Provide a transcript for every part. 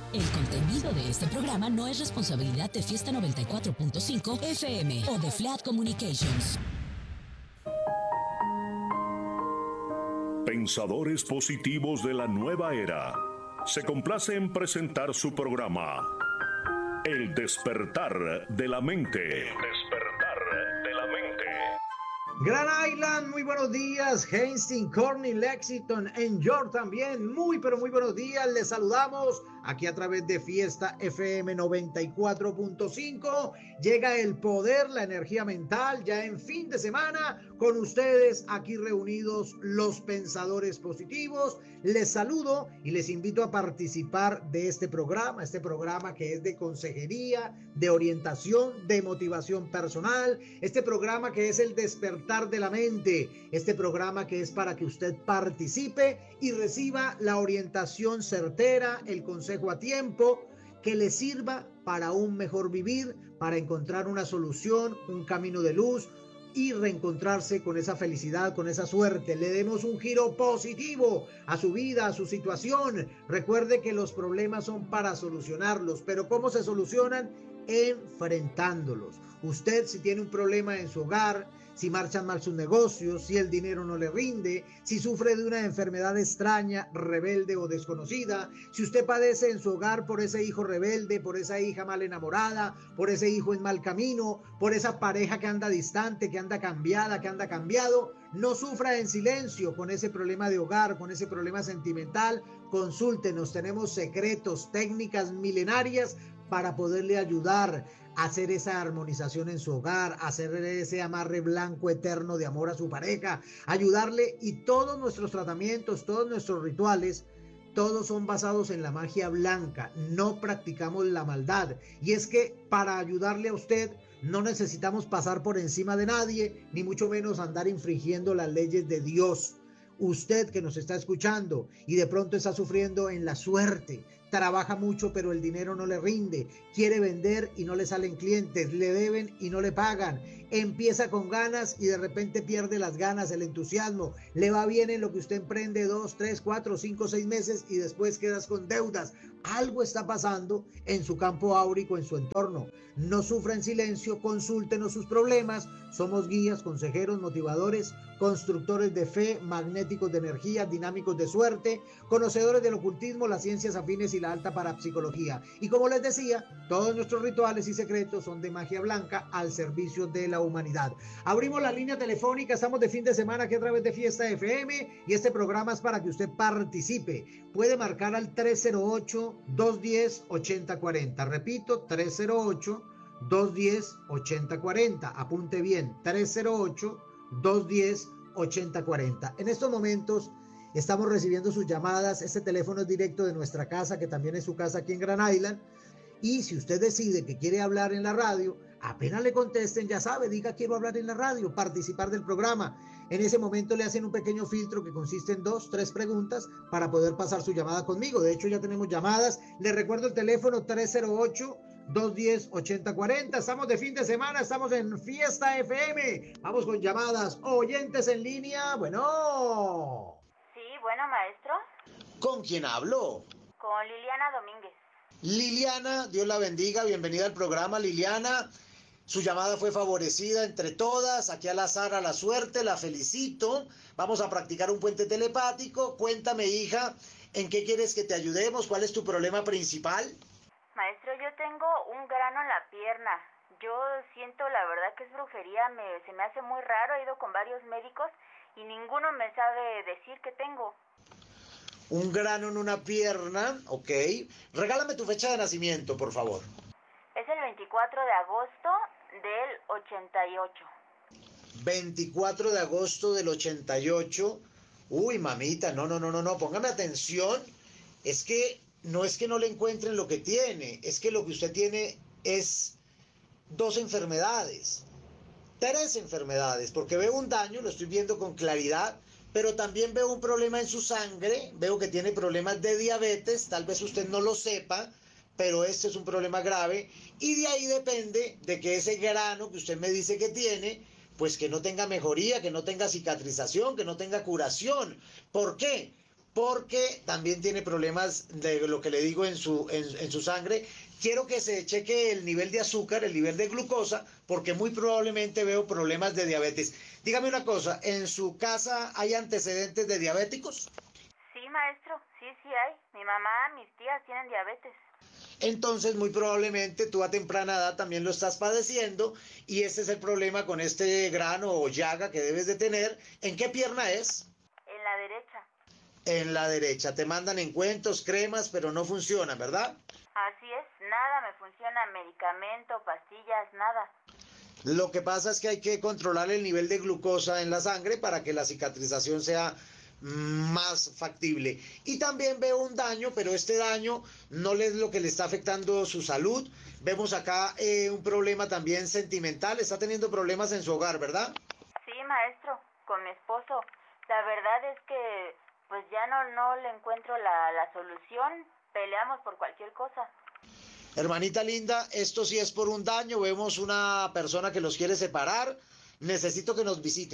El contenido de este programa no es responsabilidad de Fiesta 94.5 FM o de Flat Communications. Pensadores positivos de la nueva era. Se complace en presentar su programa El despertar de la mente. El despertar de la mente. Grand Island, muy buenos días. Hastings, Corny, Lexington, en York también. Muy, pero muy buenos días. Les saludamos aquí a través de Fiesta FM 94.5. Llega el poder, la energía mental, ya en fin de semana, con ustedes aquí reunidos los pensadores positivos. Les saludo y les invito a participar de este programa que es de consejería, de orientación, de motivación personal, este programa que es el despertar de la mente, este programa que es para que usted participe y reciba la orientación certera, el consejo a tiempo, que le sirva para un mejor vivir, para encontrar una solución, un camino de luz y reencontrarse con esa felicidad, con esa suerte. Le demos un giro positivo a su vida, a su situación. Recuerde que los problemas son para solucionarlos, pero ¿cómo se solucionan? Enfrentándolos. Usted, si tiene un problema en su hogar, si marchan mal sus negocios, si el dinero no le rinde, si sufre de una enfermedad extraña, rebelde o desconocida, si usted padece en su hogar por ese hijo rebelde, por esa hija mal enamorada, por ese hijo en mal camino, por esa pareja que anda distante, que anda cambiada, que anda cambiado, no sufra en silencio con ese problema de hogar, con ese problema sentimental. Consúltenos, tenemos secretos, técnicas milenarias para poderle ayudar a hacer esa armonización en su hogar, a hacer ese amarre blanco eterno de amor a su pareja, ayudarle. Y todos nuestros tratamientos, todos nuestros rituales, todos son basados en la magia blanca. No practicamos la maldad. Y es que para ayudarle a usted no necesitamos pasar por encima de nadie, ni mucho menos andar infringiendo las leyes de Dios. Usted que nos está escuchando y de pronto está sufriendo en la suerte, trabaja mucho pero el dinero no le rinde, quiere vender y no le salen clientes, le deben y no le pagan, empieza con ganas y de repente pierde las ganas, el entusiasmo, le va bien en lo que usted emprende 2, 3, 4, 5, 6 meses y después quedas con deudas. Algo está pasando en su campo áurico, en su entorno. No sufra en silencio, consúltenos sus problemas. Somos guías, consejeros, motivadores, constructores de fe, magnéticos de energía, dinámicos de suerte, conocedores del ocultismo, las ciencias afines y la alta parapsicología. Y como les decía, todos nuestros rituales y secretos son de magia blanca al servicio de la humanidad. Abrimos la línea telefónica, estamos de fin de semana aquí a través de Fiesta FM y este programa es para que usted participe. Puede marcar al 308-210-8040. Repito, 308-210-8040. Apunte bien, 308-210-8040. En estos momentos estamos recibiendo sus llamadas. Este teléfono es directo de nuestra casa, que también es su casa aquí en Grand Island. Y si usted decide que quiere hablar en la radio, apenas le contesten, ya sabe, diga quiero hablar en la radio, participar del programa. En ese momento le hacen un pequeño filtro que consiste en 2, 3 preguntas para poder pasar su llamada conmigo. De hecho, ya tenemos llamadas. Les recuerdo el teléfono 308-210-8040. Estamos de fin de semana, estamos en Fiesta FM. Vamos con llamadas. Oyentes en línea, bueno. Sí, bueno, maestro. ¿Con quién hablo? Con Liliana Domínguez. Liliana, Dios la bendiga, bienvenida al programa, Liliana. Su llamada fue favorecida entre todas, aquí al azar, a la suerte, la felicito. Vamos a practicar un puente telepático. Cuéntame, hija, ¿en qué quieres que te ayudemos? ¿Cuál es tu problema principal? Maestro, yo tengo un grano en la pierna. Yo siento, la verdad, que es brujería, se me hace muy raro. He ido con varios médicos y ninguno me sabe decir qué tengo. Un grano en una pierna, ok. Regálame tu fecha de nacimiento, por favor. Es el 24 de agosto del 88. 24 de agosto del 88. Uy, mamita, no, póngame atención. Es que no le encuentren lo que tiene, es que lo que usted tiene es 2 enfermedades, 3 enfermedades, porque veo un daño, lo estoy viendo con claridad, pero también veo un problema en su sangre, veo que tiene problemas de diabetes, tal vez usted no lo sepa, pero este es un problema grave, y de ahí depende de que ese grano que usted me dice que tiene, pues que no tenga mejoría, que no tenga cicatrización, que no tenga curación. ¿Por qué? porque también tiene problemas de lo que le digo en su sangre. Quiero que se cheque el nivel de azúcar, el nivel de glucosa, porque muy probablemente veo problemas de diabetes. Dígame una cosa, ¿en su casa hay antecedentes de diabéticos? Sí, maestro, sí hay. Mi mamá, mis tías tienen diabetes. Entonces, muy probablemente tú a temprana edad también lo estás padeciendo y este es el problema con este grano o llaga que debes de tener. ¿En qué pierna es? En la derecha. En la derecha. Te mandan encuentros, cremas, pero no funcionan, ¿verdad? Así es, nada me funciona, medicamento, pastillas, nada. Lo que pasa es que hay que controlar el nivel de glucosa en la sangre para que la cicatrización sea más factible. Y también veo un daño, pero este daño no es lo que le está afectando su salud. Vemos acá un problema también sentimental. Está teniendo problemas en su hogar, ¿verdad? Sí, maestro, con mi esposo. La verdad es que pues ya no le encuentro la solución. Peleamos por cualquier cosa. Hermanita linda, esto sí es por un daño. Vemos una persona que los quiere separar. Necesito que nos visite.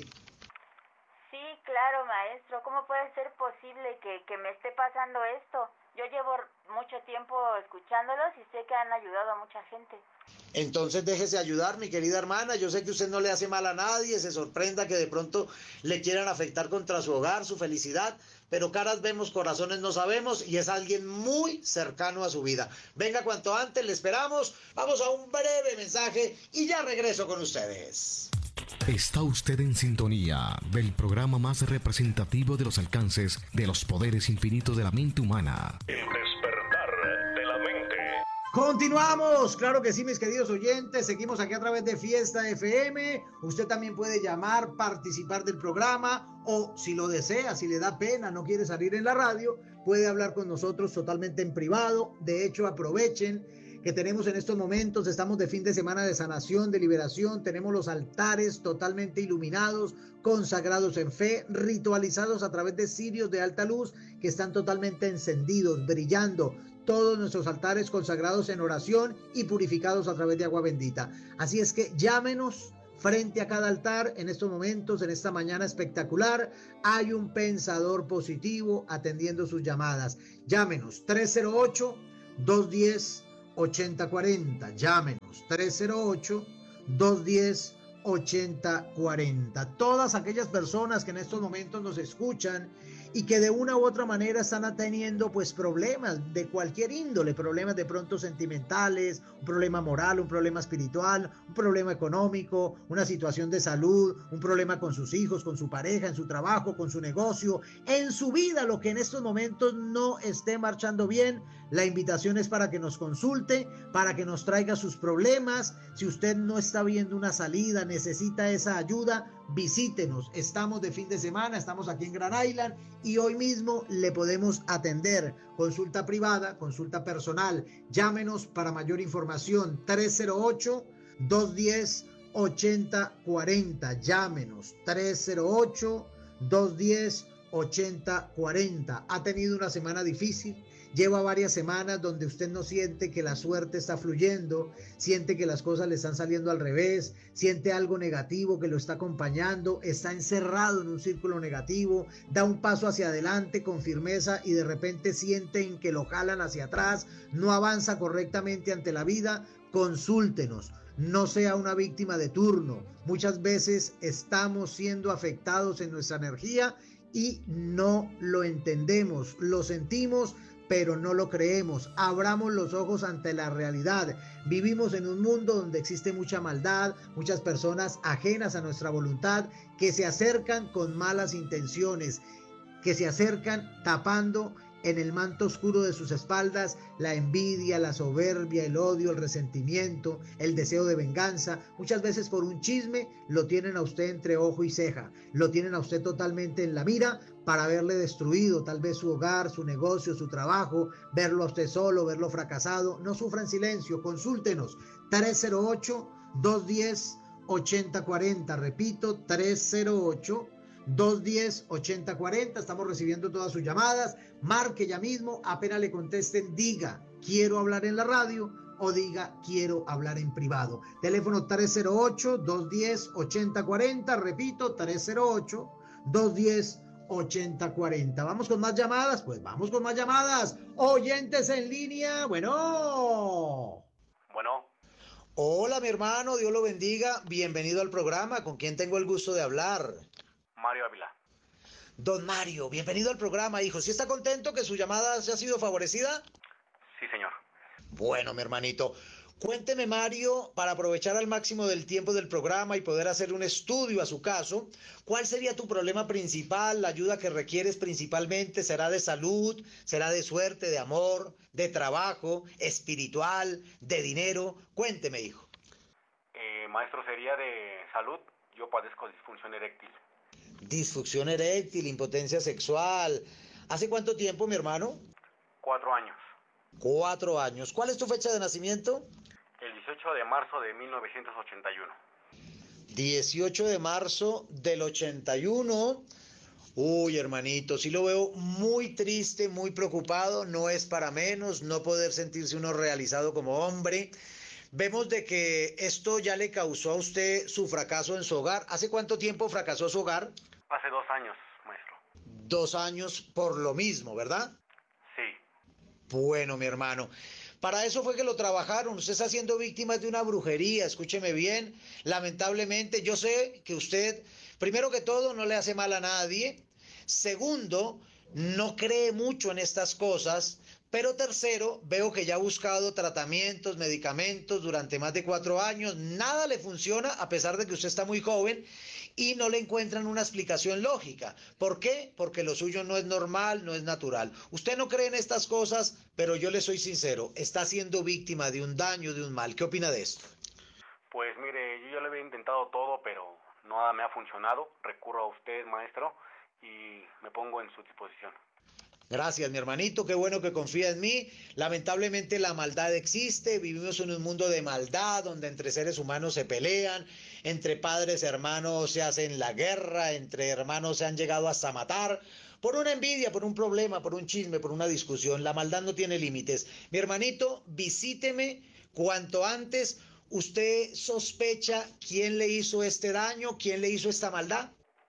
Sí, claro, maestro. ¿Cómo puede ser posible que me esté pasando esto? Yo llevo mucho tiempo escuchándolos y sé que han ayudado a mucha gente. Entonces déjese ayudar, mi querida hermana. Yo sé que usted no le hace mal a nadie. Se sorprenda que de pronto le quieran afectar contra su hogar, su felicidad. Pero caras vemos, corazones no sabemos y es alguien muy cercano a su vida. Venga cuanto antes, le esperamos. Vamos a un breve mensaje y ya regreso con ustedes. Está usted en sintonía del programa más representativo de los alcances de los poderes infinitos de la mente humana. El despertar de la mente. Continuamos, claro que sí, mis queridos oyentes, seguimos aquí a través de Fiesta FM. Usted también puede llamar, participar del programa o si lo desea, si le da pena, no quiere salir en la radio, puede hablar con nosotros totalmente en privado. De hecho, aprovechen que tenemos en estos momentos, estamos de fin de semana de sanación, de liberación, tenemos los altares totalmente iluminados, consagrados en fe, ritualizados a través de cirios de alta luz que están totalmente encendidos, brillando. Todos nuestros altares consagrados en oración y purificados a través de agua bendita. Así es que llámenos frente a cada altar en estos momentos, en esta mañana espectacular. Hay un pensador positivo atendiendo sus llamadas. Llámenos 308-210-8040. Llámenos 308-210-8040. Todas aquellas personas que en estos momentos nos escuchan y que de una u otra manera están teniendo pues problemas de cualquier índole, problemas de pronto sentimentales, un problema moral, un problema espiritual, un problema económico, una situación de salud, un problema con sus hijos, con su pareja, en su trabajo, con su negocio, en su vida, lo que en estos momentos no esté marchando bien. La invitación es para que nos consulte, para que nos traiga sus problemas. Si usted no está viendo una salida, necesita esa ayuda, visítenos. Estamos de fin de semana, estamos aquí en Grand Island y hoy mismo le podemos atender. Consulta privada, consulta personal. Llámenos para mayor información. 308-210-8040. Llámenos. 308-210-8040. ¿Ha tenido una semana difícil? Lleva varias semanas donde usted no siente que la suerte está fluyendo, siente que las cosas le están saliendo al revés, siente algo negativo que lo está acompañando, está encerrado en un círculo negativo, da un paso hacia adelante con firmeza y de repente sienten que lo jalan hacia atrás, no avanza correctamente ante la vida. Consúltenos. No sea una víctima de turno. Muchas veces estamos siendo afectados en nuestra energía y no lo entendemos, lo sentimos, pero no lo creemos. Abramos los ojos ante la realidad. Vivimos en un mundo donde existe mucha maldad, muchas personas ajenas a nuestra voluntad que se acercan con malas intenciones, que se acercan tapando en el manto oscuro de sus espaldas la envidia, la soberbia, el odio, el resentimiento, el deseo de venganza. Muchas veces por un chisme lo tienen a usted entre ojo y ceja, lo tienen a usted totalmente en la mira para haberle destruido tal vez su hogar, su negocio, su trabajo, verlo a usted solo, verlo fracasado. No sufra en silencio, consúltenos. 308-210-8040. Repito, 308-210-8040. Estamos recibiendo todas sus llamadas. Marque ya mismo, apenas le contesten, diga quiero hablar en la radio o diga quiero hablar en privado. Teléfono 308-210-8040. Repito, 308-210-8040. 108040. ¿Vamos con más llamadas? Pues vamos con más llamadas. Oyentes en línea. Bueno. Hola, mi hermano, Dios lo bendiga. Bienvenido al programa. ¿Con quién tengo el gusto de hablar? Mario Ávila. Don Mario, bienvenido al programa, hijo. ¿Sí está contento que su llamada se ha sido favorecida? Sí, señor. Bueno, mi hermanito, cuénteme, Mario, para aprovechar al máximo del tiempo del programa y poder hacer un estudio a su caso, ¿cuál sería tu problema principal? ¿La ayuda que requieres principalmente será de salud, será de suerte, de amor, de trabajo, espiritual, de dinero? Cuénteme, hijo. Maestro, sería de salud. Yo padezco disfunción eréctil. Disfunción eréctil, impotencia sexual. ¿Hace cuánto tiempo, mi hermano? 4 años. 4 años. ¿Cuál es tu fecha de nacimiento? El 18 de marzo de 1981. 18 de marzo del 81. Uy, hermanito, sí lo veo muy triste, muy preocupado. No es para menos no poder sentirse uno realizado como hombre. Vemos de que esto ya le causó a usted su fracaso en su hogar. ¿Hace cuánto tiempo fracasó su hogar? Hace 2 años, maestro. 2 años por lo mismo, ¿verdad? Sí. Bueno, mi hermano, para eso fue que lo trabajaron. Usted está siendo víctima de una brujería, escúcheme bien. Lamentablemente, yo sé que usted, primero que todo, no le hace mal a nadie. Segundo, no cree mucho en estas cosas. Pero tercero, veo que ya ha buscado tratamientos, medicamentos durante más de 4 años. Nada le funciona a pesar de que usted está muy joven y no le encuentran una explicación lógica. ¿Por qué? Porque lo suyo no es normal, no es natural. Usted no cree en estas cosas, pero yo le soy sincero, está siendo víctima de un daño, de un mal. ¿Qué opina de esto? Pues mire, yo ya lo había intentado todo, pero nada me ha funcionado. Recurro a usted, maestro, y me pongo en su disposición. Gracias, mi hermanito, qué bueno que confía en mí. Lamentablemente la maldad existe, vivimos en un mundo de maldad donde entre seres humanos se pelean, entre padres, hermanos se hacen la guerra, entre hermanos se han llegado hasta matar, por una envidia, por un problema, por un chisme, por una discusión. La maldad no tiene límites. Mi hermanito, visíteme cuanto antes. ¿Usted sospecha quién le hizo este daño, quién le hizo esta maldad?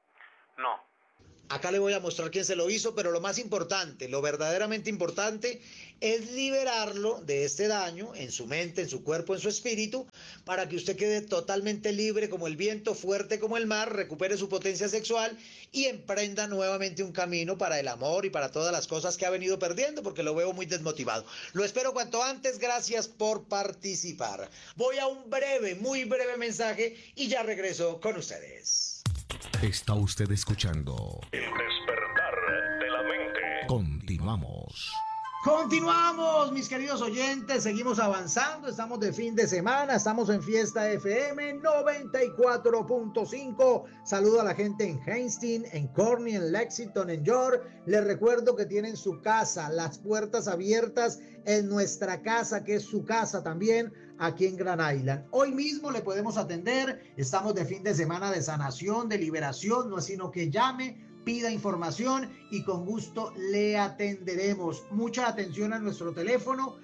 No. Acá le voy a mostrar quién se lo hizo, pero lo más importante, lo verdaderamente importante es liberarlo de este daño en su mente, en su cuerpo, en su espíritu, para que usted quede totalmente libre como el viento, fuerte como el mar, recupere su potencia sexual y emprenda nuevamente un camino para el amor y para todas las cosas que ha venido perdiendo, porque lo veo muy desmotivado. Lo espero cuanto antes, gracias por participar. Voy a un breve, muy breve mensaje y ya regreso con ustedes. Está usted escuchando El despertar de la mente. Continuamos. Continuamos, mis queridos oyentes, seguimos avanzando, estamos de fin de semana, estamos en Fiesta FM 94.5. Saludo a la gente en Hastings, en Corny, en Lexington, en York. Les recuerdo que tienen su casa, las puertas abiertas en nuestra casa, que es su casa también, aquí en Grand Island. Hoy mismo le podemos atender, estamos de fin de semana de sanación, de liberación, no es sino que llame, pida información y con gusto le atenderemos. Mucha atención a nuestro teléfono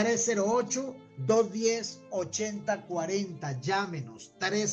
308-210-8040. Llámenos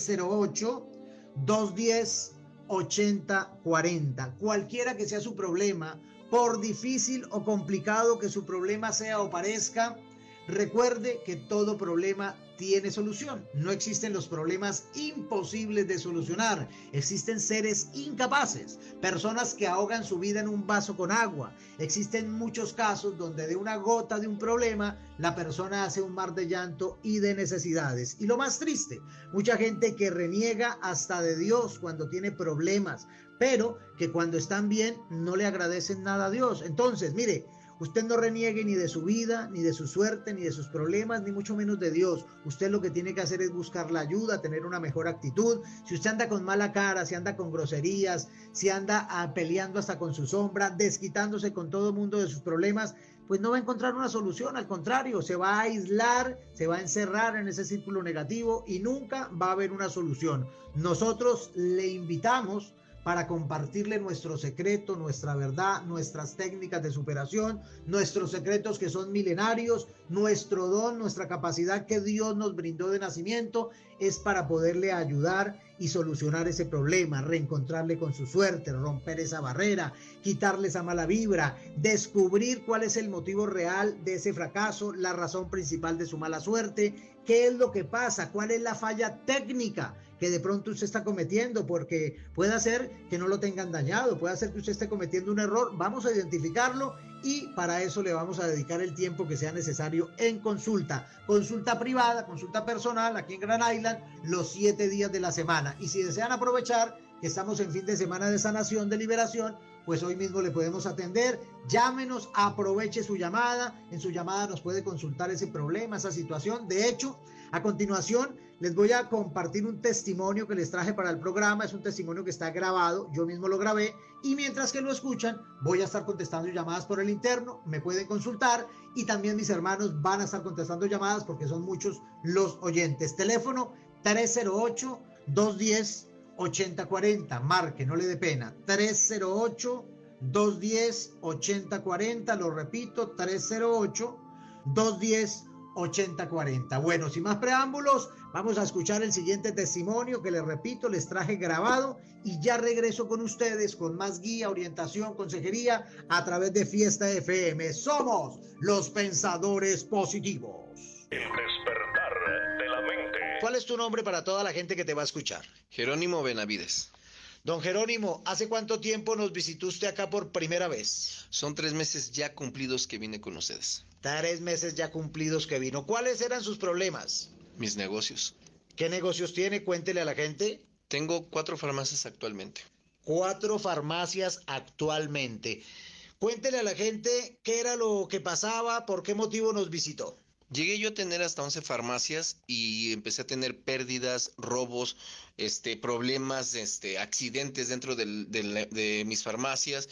308-210-8040. Cualquiera que sea su problema, por difícil o complicado que su problema sea o parezca, recuerde que todo problema tiene solución. No existen los problemas imposibles de solucionar. Existen seres incapaces, personas que ahogan su vida en un vaso con agua. Existen muchos casos donde de una gota de un problema la persona hace un mar de llanto y de necesidades. Y lo más triste, mucha gente que reniega hasta de Dios cuando tiene problemas, pero que cuando están bien no le agradecen nada a Dios. Entonces, mire, usted no reniegue ni de su vida, ni de su suerte, ni de sus problemas, ni mucho menos de Dios. Usted lo que tiene que hacer es buscar la ayuda, tener una mejor actitud. Si usted anda con mala cara, si anda con groserías, si anda peleando hasta con su sombra, desquitándose con todo el mundo de sus problemas, pues no va a encontrar una solución. Al contrario, se va a aislar, se va a encerrar en ese círculo negativo y nunca va a haber una solución. Nosotros le invitamos para compartirle nuestro secreto, nuestra verdad, nuestras técnicas de superación, nuestros secretos que son milenarios, nuestro don, nuestra capacidad que Dios nos brindó de nacimiento, es para poderle ayudar y solucionar ese problema, reencontrarle con su suerte, romper esa barrera, quitarle esa mala vibra, descubrir cuál es el motivo real de ese fracaso, la razón principal de su mala suerte, qué es lo que pasa, cuál es la falla técnica que de pronto usted está cometiendo, porque puede ser que no lo tengan dañado, puede ser que usted esté cometiendo un error. Vamos a identificarlo y para eso le vamos a dedicar el tiempo que sea necesario en consulta privada, consulta personal aquí en Grand Island, los 7 días de la semana. Y si desean aprovechar que estamos en fin de semana de sanación, de liberación, pues hoy mismo le podemos atender. Llámenos, aproveche su llamada. En su llamada nos puede consultar ese problema, esa situación. De hecho, a continuación les voy a compartir un testimonio que les traje para el programa. Es un testimonio que está grabado, yo mismo lo grabé, y mientras que lo escuchan voy a estar contestando llamadas por el interno. Me pueden consultar y también mis hermanos van a estar contestando llamadas porque son muchos los oyentes. Teléfono 308-210-8040. Marque, no le dé pena. 308-210-8040. Lo repito, 308-210-8040. Bueno, sin más preámbulos, vamos a escuchar el siguiente testimonio que les repito, les traje grabado, y ya regreso con ustedes con más guía, orientación, consejería a través de Fiesta FM. Somos los pensadores positivos. El despertar de la mente. ¿Cuál es tu nombre para toda la gente que te va a escuchar? Jerónimo Benavides. Don Jerónimo, ¿hace cuánto tiempo nos visitó usted acá por primera vez? Son 3 meses ya cumplidos que vine con ustedes. 3 meses ya cumplidos que vino. ¿Cuáles eran sus problemas? Mis negocios. ¿Qué negocios tiene? Cuéntele a la gente. Tengo 4 farmacias actualmente. 4 farmacias actualmente. Cuéntele a la gente qué era lo que pasaba, por qué motivo nos visitó. Llegué yo a tener hasta 11 farmacias y empecé a tener pérdidas, robos, problemas, accidentes dentro de mis farmacias.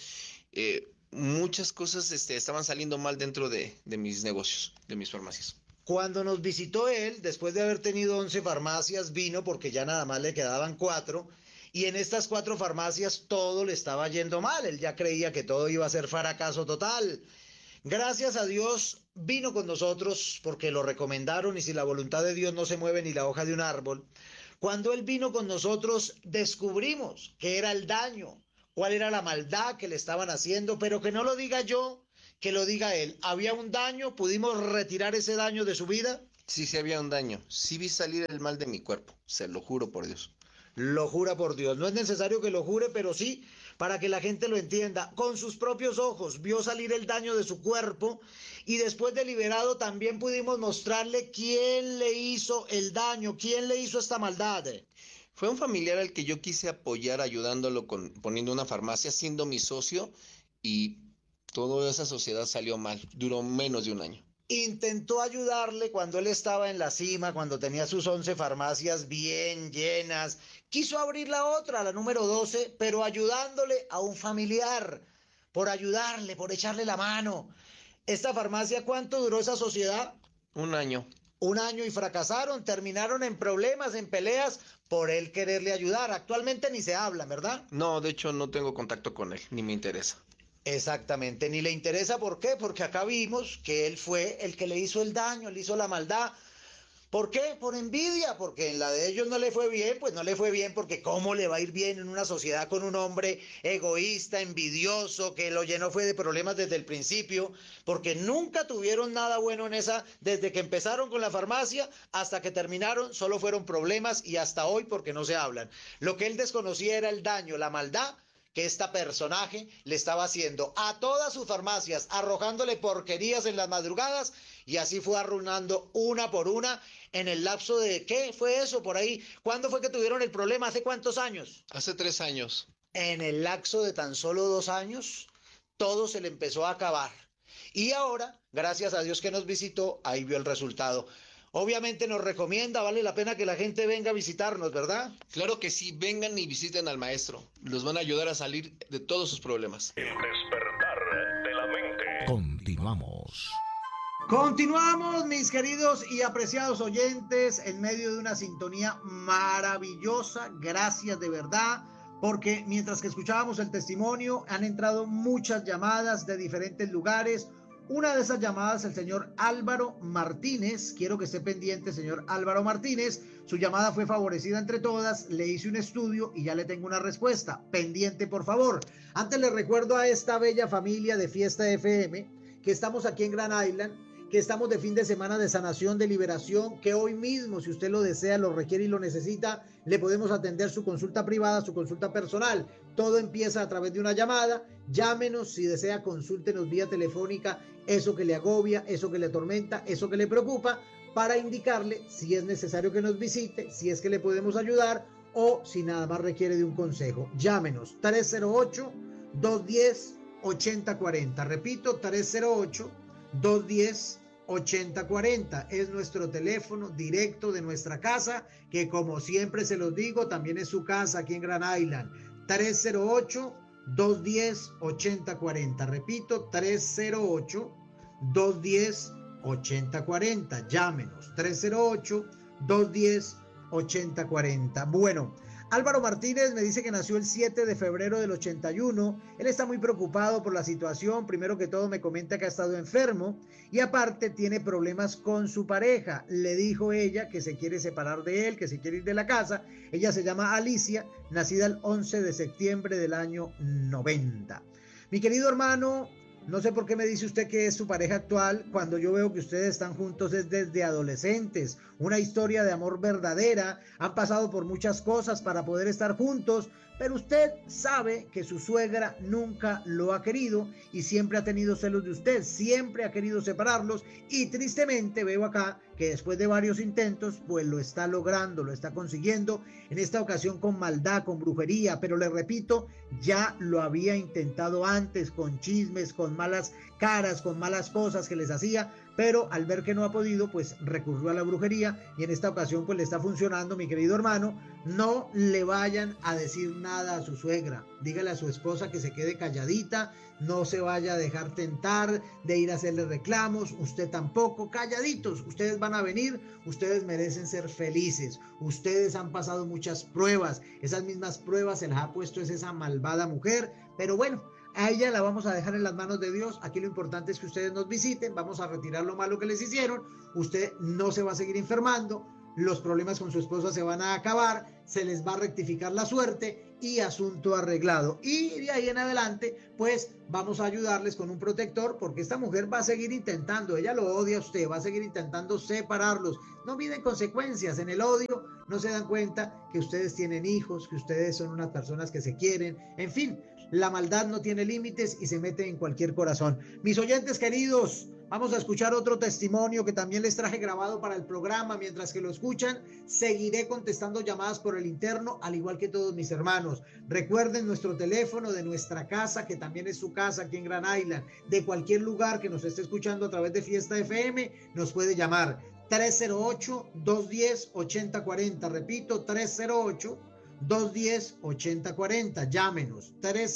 Muchas cosas estaban saliendo mal dentro de mis negocios, de mis farmacias. Cuando nos visitó él, después de haber tenido 11 farmacias, vino porque ya nada más le quedaban 4, y en estas 4 farmacias todo le estaba yendo mal. Él ya creía que todo iba a ser fracaso total. Gracias a Dios vino con nosotros porque lo recomendaron, y si la voluntad de Dios no se mueve ni la hoja de un árbol. Cuando él vino con nosotros descubrimos qué era el daño, cuál era la maldad que le estaban haciendo, pero que no lo diga yo, que lo diga él. ¿Había un daño? ¿Pudimos retirar ese daño de su vida? Sí había un daño. Sí vi salir el mal de mi cuerpo, se lo juro por Dios. Lo jura por Dios. No es necesario que lo jure, pero sí, para que la gente lo entienda. Con sus propios ojos vio salir el daño de su cuerpo, y después de liberado también pudimos mostrarle quién le hizo el daño, quién le hizo esta maldad. Fue un familiar al que yo quise apoyar ayudándolo poniendo una farmacia, siendo mi socio, y toda esa sociedad salió mal. Duró menos de un año. Intentó ayudarle cuando él estaba en la cima, cuando tenía sus 11 farmacias bien llenas. Quiso abrir la otra, la número 12, pero ayudándole a un familiar, por ayudarle, por echarle la mano. ¿Esta farmacia cuánto duró esa sociedad? 1 año. 1 año, y fracasaron, terminaron en problemas, en peleas, por él quererle ayudar. Actualmente ni se habla, ¿verdad? No, de hecho no tengo contacto con él, ni me interesa. Exactamente, ni le interesa. ¿Por qué? Porque acá vimos que él fue el que le hizo el daño, le hizo la maldad. ¿Por qué? Por envidia, porque en la de ellos no le fue bien. Pues no le fue bien porque ¿cómo le va a ir bien en una sociedad con un hombre egoísta, envidioso, que lo llenó fue de problemas desde el principio? Porque nunca tuvieron nada bueno en esa, desde que empezaron con la farmacia hasta que terminaron, solo fueron problemas, y hasta hoy porque no se hablan. Lo que él desconocía era el daño, la maldad que este personaje le estaba haciendo a todas sus farmacias, arrojándole porquerías en las madrugadas, y así fue arruinando una por una en el lapso de, ¿qué fue eso por ahí? ¿Cuándo fue que tuvieron el problema? ¿Hace cuántos años? Hace 3 años. En el lapso de tan solo 2 años, todo se le empezó a acabar. Y ahora, gracias a Dios que nos visitó, ahí vio el resultado. Obviamente nos recomienda, vale la pena que la gente venga a visitarnos, ¿verdad? Claro que sí, vengan y visiten al maestro. Los van a ayudar a salir de todos sus problemas. El despertar de la mente. Continuamos. Continuamos, mis queridos y apreciados oyentes, en medio de una sintonía maravillosa. Gracias de verdad, porque mientras que escuchábamos el testimonio, han entrado muchas llamadas de diferentes lugares. Una de esas llamadas, el señor Álvaro Martínez. Quiero que esté pendiente, señor Álvaro Martínez. Su llamada fue favorecida entre todas. Le hice un estudio y ya le tengo una respuesta. Pendiente, por favor. Antes les recuerdo a esta bella familia de Fiesta FM que estamos aquí en Grand Island, que estamos de fin de semana de sanación, de liberación, que hoy mismo, si usted lo desea, lo requiere y lo necesita, le podemos atender su consulta privada, su consulta personal. Todo empieza a través de una llamada. Llámenos si desea, consúltenos vía telefónica eso que le agobia, eso que le atormenta, eso que le preocupa, para indicarle si es necesario que nos visite, si es que le podemos ayudar o si nada más requiere de un consejo. Llámenos 308-210-8040. Repito, 308-210-8040 es nuestro teléfono directo de nuestra casa, que como siempre se los digo, también es su casa aquí en Grand Island. 308-210-8040. Repito, 308-210-8040. Llámenos, 308-210-8040. Bueno, Álvaro Martínez me dice que nació el 7 de febrero del 81. Él está muy preocupado por la situación. Primero que todo me comenta que ha estado enfermo y aparte tiene problemas con su pareja. Le dijo ella que se quiere separar de él, que se quiere ir de la casa. Ella se llama Alicia, nacida el 11 de septiembre del año 90. Mi querido hermano, no sé por qué me dice usted que es su pareja actual cuando yo veo que ustedes están juntos es desde adolescentes. Una historia de amor verdadera. Han pasado por muchas cosas para poder estar juntos, pero usted sabe que su suegra nunca lo ha querido y siempre ha tenido celos de usted, siempre ha querido separarlos y tristemente veo acá que después de varios intentos pues lo está logrando, lo está consiguiendo, en esta ocasión con maldad, con brujería, pero le repito, ya lo había intentado antes con chismes, con malas caras, con malas cosas que les hacía, pero al ver que no ha podido, pues recurrió a la brujería y en esta ocasión pues le está funcionando, mi querido hermano. No le vayan a decir nada a su suegra, dígale a su esposa que se quede calladita, no se vaya a dejar tentar de ir a hacerle reclamos, usted tampoco, calladitos, ustedes van a venir, ustedes merecen ser felices, ustedes han pasado muchas pruebas, esas mismas pruebas se las ha puesto esa malvada mujer, pero bueno, a ella la vamos a dejar en las manos de Dios. Aquí lo importante es que ustedes nos visiten, vamos a retirar lo malo que les hicieron, usted no se va a seguir enfermando, los problemas con su esposa se van a acabar, se les va a rectificar la suerte y asunto arreglado. Y de ahí en adelante, pues vamos a ayudarles con un protector porque esta mujer va a seguir intentando, ella lo odia a usted, va a seguir intentando separarlos. No miden consecuencias, en el odio no se dan cuenta que ustedes tienen hijos, que ustedes son unas personas que se quieren, en fin, la maldad no tiene límites y se mete en cualquier corazón. Mis oyentes queridos, vamos a escuchar otro testimonio que también les traje grabado para el programa. Mientras que lo escuchan, seguiré contestando llamadas por el interno, al igual que todos mis hermanos. Recuerden nuestro teléfono de nuestra casa, que también es su casa aquí en Grand Island. De cualquier lugar que nos esté escuchando a través de Fiesta FM, nos puede llamar 308-210-8040. Repito, 308-210-8040. Llámenos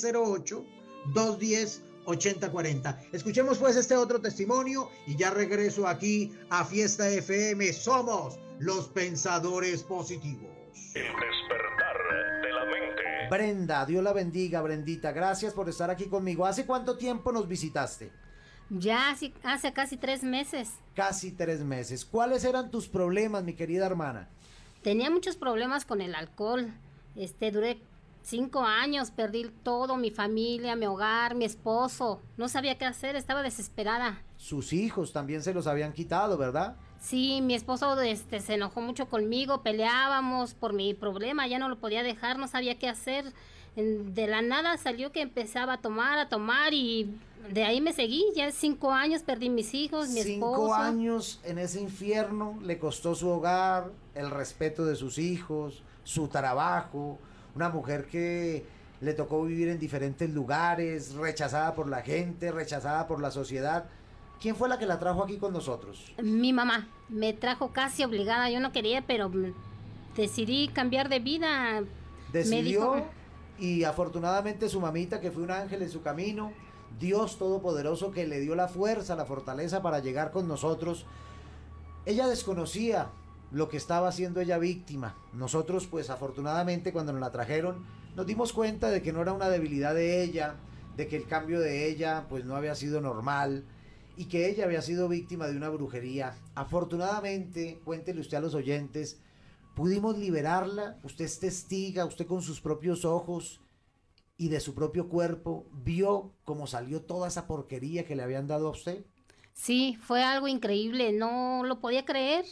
308-210-8040. Escuchemos pues este otro testimonio y ya regreso aquí a Fiesta FM. Somos los pensadores positivos. El despertar de la mente. Brenda, Dios la bendiga, Brendita. Gracias por estar aquí conmigo. ¿Hace cuánto tiempo nos visitaste? Ya hace casi 3 meses. Casi 3 meses. ¿Cuáles eran tus problemas, mi querida hermana? Tenía muchos problemas con el alcohol. Duré 5 años, perdí todo, mi familia, mi hogar, mi esposo. No sabía qué hacer, estaba desesperada. Sus hijos también se los habían quitado, ¿verdad? Sí, mi esposo se enojó mucho conmigo, peleábamos por mi problema, ya no lo podía dejar, no sabía qué hacer. De la nada salió que empezaba a tomar y de ahí me seguí. Ya 5 años perdí mis hijos, mi esposo. 5 años en ese infierno le costó su hogar, el respeto de sus hijos, su trabajo, una mujer que le tocó vivir en diferentes lugares, rechazada por la gente, rechazada por la sociedad. ¿Quién fue la que la trajo aquí con nosotros? Mi mamá me trajo casi obligada, yo no quería, pero decidí cambiar de vida. Decidió y afortunadamente su mamita, que fue un ángel en su camino, Dios Todopoderoso que le dio la fuerza, la fortaleza para llegar con nosotros. Ella desconocía lo que estaba haciendo ella víctima. Nosotros pues afortunadamente cuando nos la trajeron nos dimos cuenta de que no era una debilidad de ella, de que el cambio de ella pues no había sido normal y que ella había sido víctima de una brujería. Afortunadamente, cuéntele usted a los oyentes, pudimos liberarla. Usted es testiga, usted con sus propios ojos y de su propio cuerpo vio cómo salió toda esa porquería que le habían dado a usted. Sí, fue algo increíble, no lo podía creer.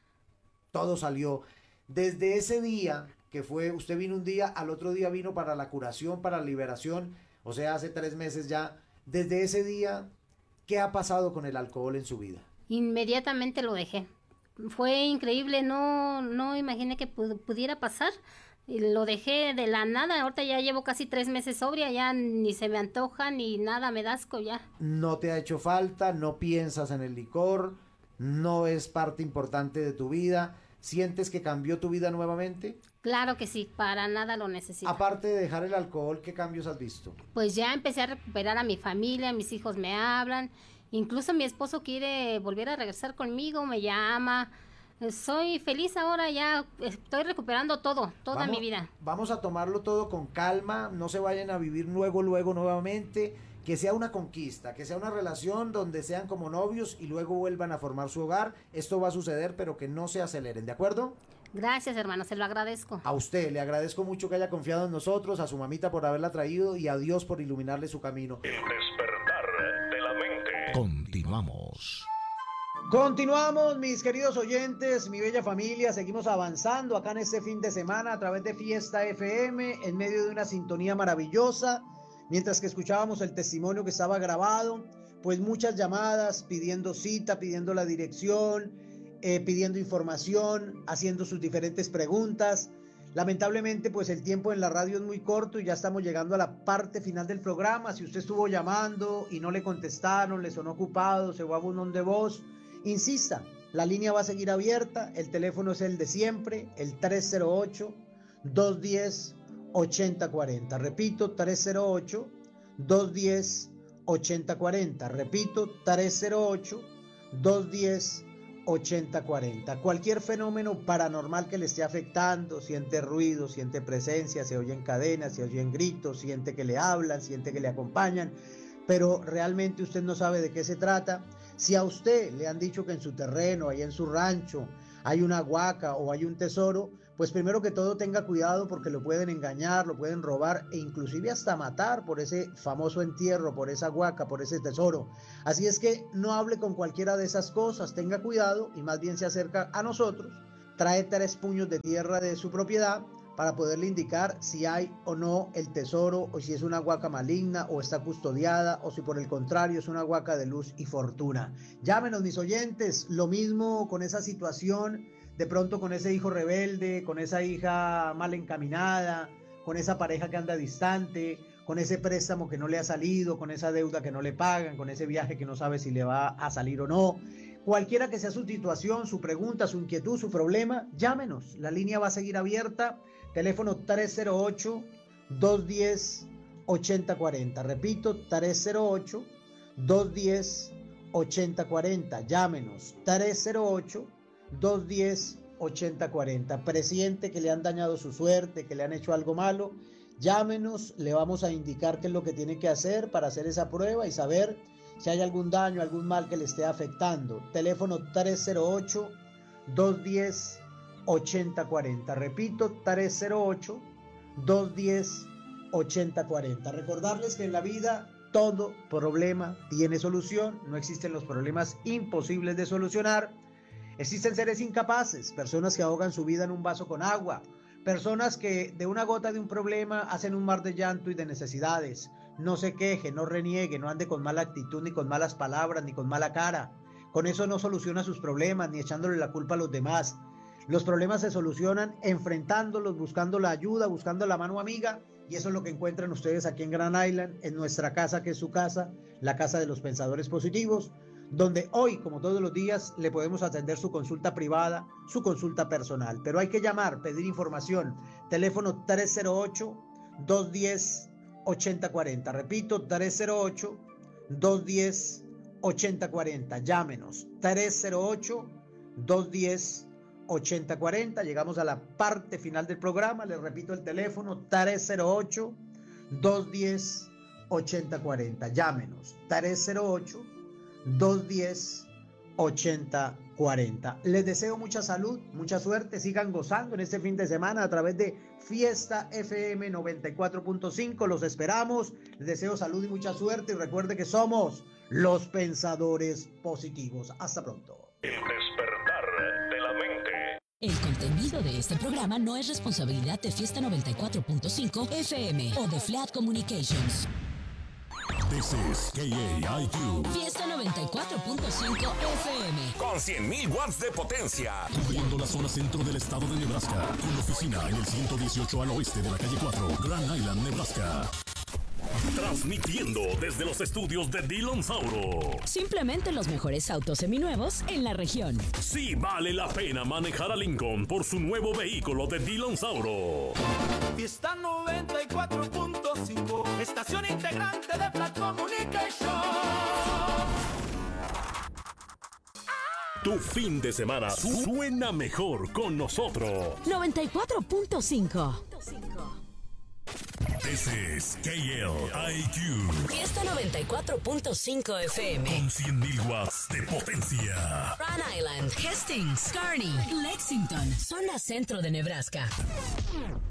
Todo salió. Desde ese día que fue, usted vino un día, al otro día vino para la curación, para la liberación, o sea, hace 3 meses ya. Desde ese día, ¿qué ha pasado con el alcohol en su vida? Inmediatamente lo dejé. Fue increíble, no imaginé que pudiera pasar. Y lo dejé de la nada. Ahorita ya llevo casi 3 meses sobria, ya ni se me antoja ni nada, me da asco ya. No te ha hecho falta, no piensas en el licor, no es parte importante de tu vida. ¿Sientes que cambió tu vida nuevamente? Claro que sí, para nada lo necesito. Aparte de dejar el alcohol, ¿qué cambios has visto? Pues ya empecé a recuperar a mi familia, mis hijos me hablan, incluso mi esposo quiere volver a regresar conmigo, me llama. Soy feliz ahora, ya estoy recuperando toda mi vida. Vamos a tomarlo todo con calma, no se vayan a vivir luego nuevamente, que sea una conquista, que sea una relación donde sean como novios y luego vuelvan a formar su hogar. Esto va a suceder, pero que no se aceleren, ¿de acuerdo? Gracias, hermano, se lo agradezco. A usted le agradezco mucho que haya confiado en nosotros, a su mamita por haberla traído y a Dios por iluminarle su camino. El despertar de la mente. Continuamos. Continuamos, mis queridos oyentes, mi bella familia, seguimos avanzando acá en este fin de semana a través de Fiesta FM, en medio de una sintonía maravillosa, mientras que escuchábamos el testimonio que estaba grabado, pues muchas llamadas pidiendo cita, pidiendo la dirección, pidiendo información, haciendo sus diferentes preguntas. Lamentablemente, pues el tiempo en la radio es muy corto y ya estamos llegando a la parte final del programa. Si usted estuvo llamando y no le contestaron, le sonó ocupado, se fue a buzón de voz, insista, la línea va a seguir abierta, el teléfono es el de siempre, el 308-210-8040. Repito, 308-210-8040. Repito, 308-210-8040. Cualquier fenómeno paranormal que le esté afectando, siente ruido, siente presencia, se oyen cadenas, se oyen gritos, siente que le hablan, siente que le acompañan, pero realmente usted no sabe de qué se trata. Si a usted le han dicho que en su terreno, ahí en su rancho, hay una huaca o hay un tesoro, pues primero que todo tenga cuidado porque lo pueden engañar, lo pueden robar e inclusive hasta matar por ese famoso entierro, por esa huaca, por ese tesoro. Así es que no hable con cualquiera de esas cosas, tenga cuidado y más bien se acerca a nosotros, trae 3 puños de tierra de su propiedad para poderle indicar si hay o no el tesoro, o si es una huaca maligna o está custodiada, o si por el contrario es una huaca de luz y fortuna. Llámenos, mis oyentes. Lo mismo con esa situación, de pronto con ese hijo rebelde, con esa hija mal encaminada, con esa pareja que anda distante, con ese préstamo que no le ha salido, con esa deuda que no le pagan, con ese viaje que no sabe si le va a salir o no. Cualquiera que sea su situación, su pregunta, su inquietud, su problema, llámenos. La línea va a seguir abierta. Teléfono 308-210-8040. Repito, 308-210-8040. Llámenos. 308-210-8040. Presiente que le han dañado su suerte, que le han hecho algo malo. Llámenos, le vamos a indicar qué es lo que tiene que hacer para hacer esa prueba y saber si hay algún daño, algún mal que le esté afectando. Teléfono 308-210-8040. Repito, 308-210-8040. Recordarles que en la vida todo problema tiene solución. No existen los problemas imposibles de solucionar. Existen seres incapaces, personas que ahogan su vida en un vaso con agua, personas que de una gota de un problema hacen un mar de llanto y de necesidades. No se queje, no reniegue, no ande con mala actitud, ni con malas palabras, ni con mala cara. Con eso no soluciona sus problemas, ni echándole la culpa a los demás. Los problemas se solucionan enfrentándolos, buscando la ayuda, buscando la mano amiga. Y eso es lo que encuentran ustedes aquí en Grand Island, en nuestra casa, que es su casa, la casa de los pensadores positivos, donde hoy, como todos los días, le podemos atender su consulta privada, su consulta personal. Pero hay que llamar, pedir información. Teléfono 308-210-8040. Repito, 308-210-8040. Llámenos. 308-210-8040. Llegamos a la parte final del programa. Les repito el teléfono, 308-210-8040. Llámenos. 308 210-8040. Les deseo mucha salud, mucha suerte, sigan gozando en este fin de semana a través de Fiesta FM 94.5. Los esperamos, les deseo salud y mucha suerte, y recuerde que somos los pensadores positivos. Hasta pronto. El despertar de la mente. El contenido de este programa no es responsabilidad de Fiesta 94.5 FM o de Flat Communications. This is KAIQ. Fiesta 94.5 FM. Con 100.000 watts de potencia. Cubriendo la zona centro del estado de Nebraska. Con oficina en el 118 al oeste de la calle 4, Grand Island, Nebraska. Transmitiendo desde los estudios de Dillon Sauro. Simplemente los mejores autos seminuevos en la región. Sí vale la pena manejar a Lincoln por su nuevo vehículo de Dillon Sauro. Fiesta 94.5, estación integrante de Flat Communication. Tu fin de semana suena mejor con nosotros. 94.5. This is KLIQ. Fiesta 94.5 FM. Con 100.000 watts de potencia. Grand Island, Hastings, Kearney, Lexington, zona centro de Nebraska.